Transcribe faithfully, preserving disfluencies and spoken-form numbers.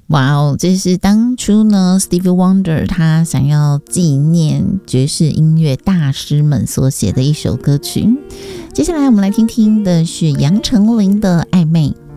哇哦，这是当初呢 Stevie Wonder 他想要纪念爵士音乐大师们所写的一首歌曲。接下来我们来听听的是杨丞琳的《暧昧》。